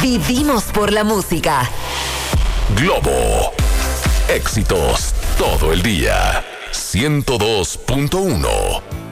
Vivimos por la música. Globo. Éxitos todo el día. 102.1